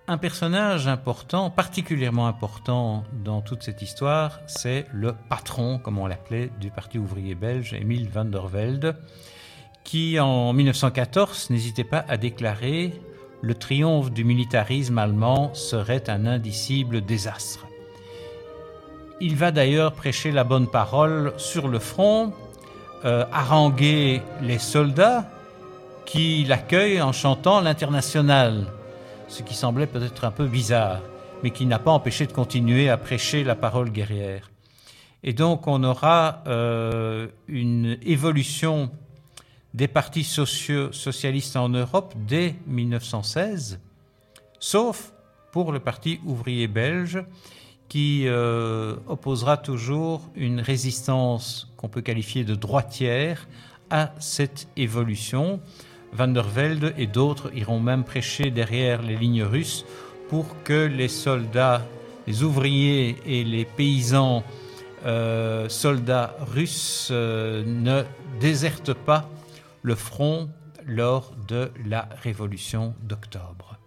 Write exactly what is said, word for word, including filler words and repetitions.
Un personnage important, particulièrement important dans toute cette histoire, c'est le patron, comme on l'appelait, du Parti ouvrier belge, Emile van der Velde, qui en mille neuf cent quatorze n'hésitait pas à déclarer « Le triomphe du militarisme allemand serait un indicible désastre ». Il va d'ailleurs prêcher la bonne parole sur le front, euh, haranguer les soldats qui l'accueillent en chantant l'Internationale, ce qui semblait peut-être un peu bizarre, mais qui n'a pas empêché de continuer à prêcher la parole guerrière. Et donc on aura euh, une évolution des partis sociaux, socialistes en Europe dès mille neuf cent seize, sauf pour le Parti ouvrier belge, qui euh, opposera toujours une résistance qu'on peut qualifier de droitière à cette évolution. Van der Velde et d'autres iront même prêcher derrière les lignes russes pour que les soldats, les ouvriers et les paysans euh, soldats russes euh, ne désertent pas le front lors de la Révolution d'octobre.